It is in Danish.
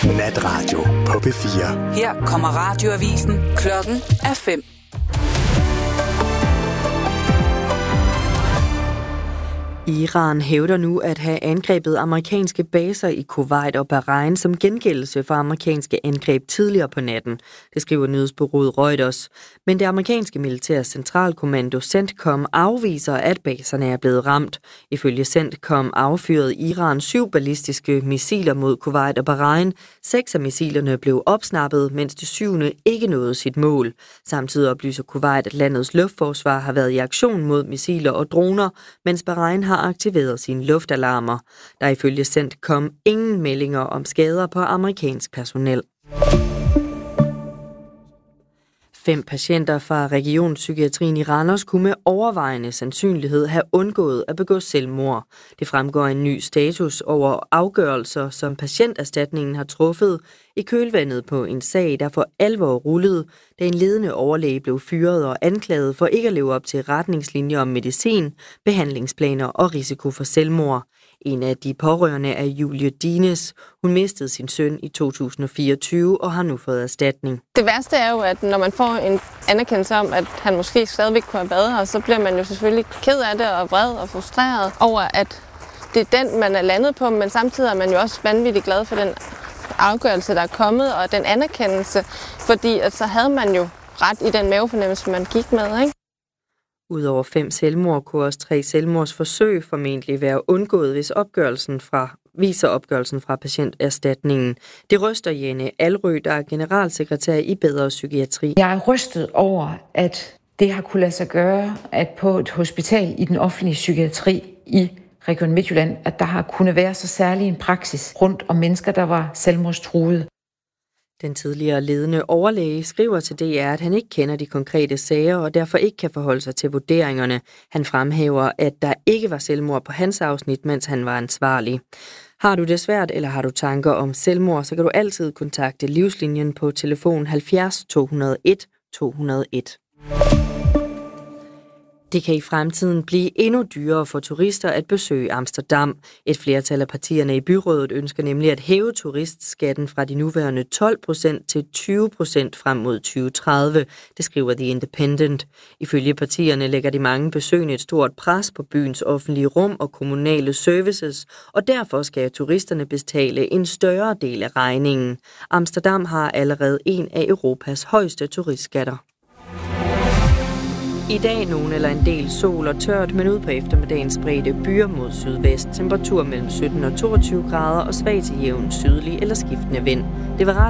Natradio på P4. Her kommer radioavisen. Klokken er 5. Iran hævder nu at have angrebet amerikanske baser i Kuwait og Bahrain som gengældelse for amerikanske angreb tidligere på natten. Det skriver nyhedsbureauet Reuters. Men det amerikanske militære centralkommando CENTCOM afviser, at baserne er blevet ramt. Ifølge CENTCOM affyrede Iran 7 ballistiske missiler mod Kuwait og Bahrain. 6 af missilerne blev opsnappet, mens det 7. ikke nåede sit mål. Samtidig oplyser Kuwait, at landets luftforsvar har været i aktion mod missiler og droner, mens Bahrain har aktiveret sine luftalarmer. Der er ifølge CENTCOM ingen meldinger om skader på amerikansk personel. 5 patienter fra regionspsykiatrien i Randers kunne med overvejende sandsynlighed have undgået at begå selvmord. Det fremgår en ny status over afgørelser, som patienterstatningen har truffet i kølvandet på en sag, der for alvor rullede, da en ledende overlæge blev fyret og anklaget for ikke at leve op til retningslinjer om medicin, behandlingsplaner og risiko for selvmord. En af de pårørende er Julie Dines. Hun mistede sin søn i 2024 og har nu fået erstatning. Det værste er jo, at når man får en anerkendelse om, at han måske stadigvæk kunne have været her, så bliver man jo selvfølgelig ked af det og vred og frustreret over, at det er den, man er landet på, men samtidig er man jo også vanvittigt glad for den afgørelse, der er kommet, og den anerkendelse, fordi at så havde man jo ret i den mavefornemmelse, man gik med, ikke? Udover 5 selvmord kunne også 3 selvmordsforsøg formentlig være undgået, hvis viser opgørelsen fra patienterstatningen. Det ryster Jane Alrø, der er generalsekretær i Bedre Psykiatri. Jeg er rystet over, at det har kunne lade sig gøre, at på et hospital i den offentlige psykiatri i Region Midtjylland, at der har kunnet være så særlig en praksis rundt om mennesker, der var selvmordstruede. Den tidligere ledende overlæge skriver til DR, at han ikke kender de konkrete sager og derfor ikke kan forholde sig til vurderingerne. Han fremhæver, at der ikke var selvmord på hans afsnit, mens han var ansvarlig. Har du det svært, eller har du tanker om selvmord, så kan du altid kontakte Livslinjen på telefon 70 201 201. Det kan i fremtiden blive endnu dyrere for turister at besøge Amsterdam. Et flertal af partierne i byrådet ønsker nemlig at hæve turistskatten fra de nuværende 12% til 20% frem mod 2030. Det skriver The Independent. Ifølge partierne lægger de mange besøgende et stort pres på byens offentlige rum og kommunale services, og derfor skal turisterne betale en større del af regningen. Amsterdam har allerede en af Europas højeste turistskatter. I dag nogen eller en del sol og tørt, men ud på eftermiddagen spredte byer mod sydvest. Temperatur mellem 17 og 22 grader og svag til jævn sydlig eller skiftende vind. Det var